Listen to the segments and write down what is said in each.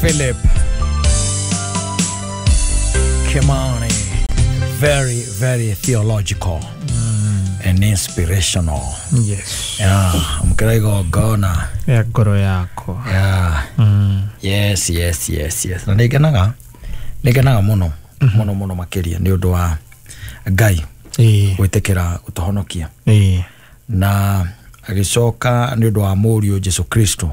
Philip Kimani, very, very theological and inspirational. Yes. Yeah, mkirego gona. Ya goro yako. Yeah. Yes. Na ngenaga muno makiria ni undu wa Ngai gwitikira utohonokia. Na agicoka ni undu wa Mũriũ Jesu Kristo.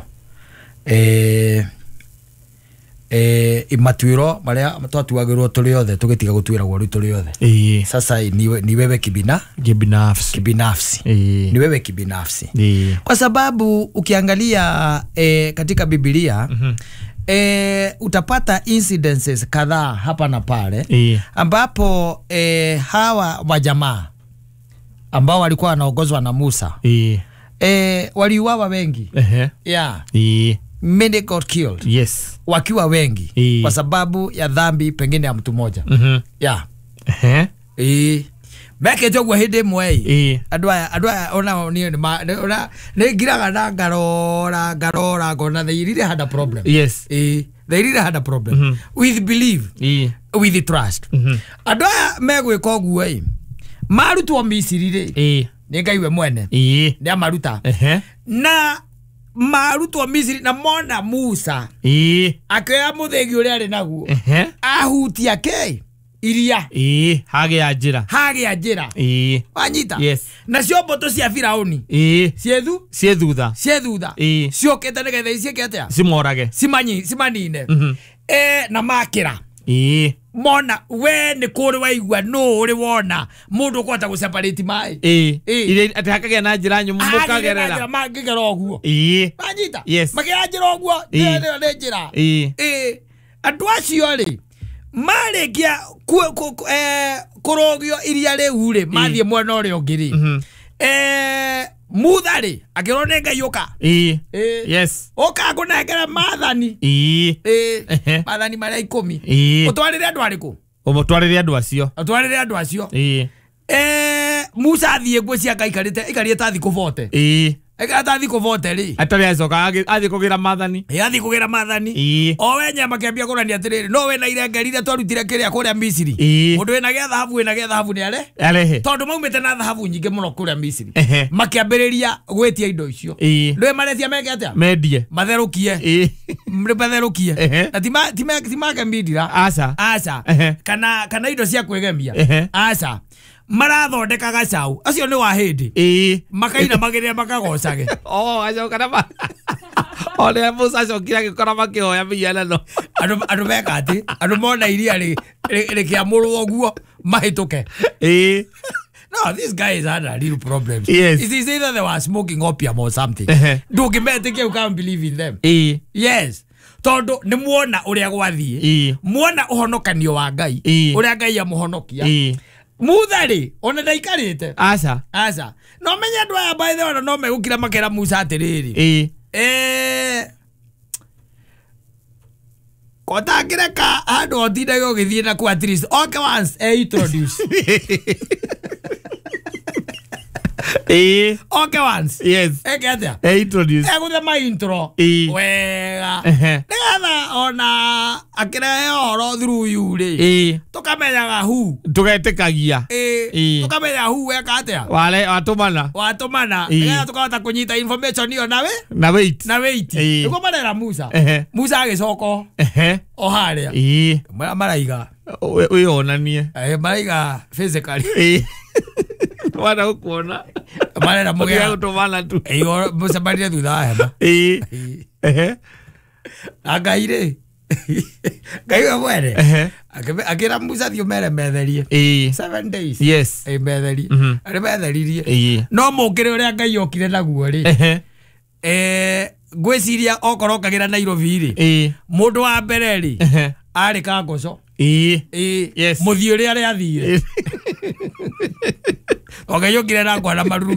Imatuiro maria twatuagirwo turi othe tugitiga gutwiragwo ri turi othe. Sasa ni wewe kibinafsi. Ni wewe kibinafsi. Kwa sababu ukiangalia katika Biblia utapata incidences kadhaa hapa na pale ambapo hawa wajamaa ambao walikuwa wanaongozwa na Musa waliuawa wengi. Yeah. Many got killed. Yes. Wakiwa wengi kwa sababu ya dhambi pengine ya mtu mmoja. Yeah. Meke jogwa hede mwei. Adwa ona ne giraga na garora gona they really had a problem. Yes. They really had a problem. With belief. With the trust. Adwa megwe kogu ei. Marutu wa Misiri ri. Ni Ngai we mwene. Ni amaruta. Na marutu wa Misiri na mona Musa. Akaya muthegi uri ari naguo. Ahuti ake iria. Hage ajira. Wanyita. Yes. Na cio mboto cia Firauni. Ciethutha. Ciokete nigetha icieke atia. Simorage. Simanine. Na makira. Mona we ni kuri waigua no uri wona mundu kwata gu separate mai ile atakagia na njira nyumu mukagerera magigera oguo banyita magera njira oguo ne njira andu acio ri maregia kurogio iria riu ri mathie mwena uri ungiri Muthari akirone Ngai yoka. Yes. Oka kunengera mathani. Mathani maria 10. Utwarire andu ariku? Umutwarire andu acio. Musa athie gwe cia Ngai ikarite thiko vote. Ekata thiko vote ri. Atari acoka athie kugira mathani. Athie kugira mathani. O wenya makiambia kurania atiriri no we na irengerire twarutire kiria kuria Misiri. Mundu wena ge thahabu ni arehe. Tondu maumite na thahabu nyinge muno kuria Misiri. Makiambiriria gwetia indo icio. Ndwe maretia meke atia? Mendie. Matherukie. Matherukie. Na timake midira. Asa. Kana indo cia kwegemia. Asa. Marathondeka gacau acio ni wa hindi makaina magirira makagocage acio kana ole Musa cokira gikora makioya miyana no andu meka ati andu mona iria ri kiamurwo guo mahituke No, these guys had a real problem. Yes. It's either they were smoking opium or something. Do you can't believe in them. Yes. Todo ni muona uria gwathie muona uhonokanio wa Ngai uria Ngai amuhonokia Muthari ona ndaikarite aca no menya andu aya by the way no megukira makera Musa atiriri kota kireka andu otinde gugithie na ku at least okay once introduce okay once yes egathia introduce eguthe my intro wega ngatha ona akira horo through you ri tukamenyaga hu tugetekagia tukamenya hu weka atia wale watumana ngatha tukahota kunyita information iyo na wait niko marera Musa agicoko oharia maraiga uyonanie maraiga physically wana kuona marera mugea gutumana tu musabaria thutha hema agaire Ngai mwere akira Musa thio mere metherie 7 days yes metherie ari metheririe no mukire uria Ngai okire naguo ri gwiciria okorokagira Nairobi ri mundu wa mbere ri ari Kangoco yes muthio ri ari athire okay yokire na kwa na maruru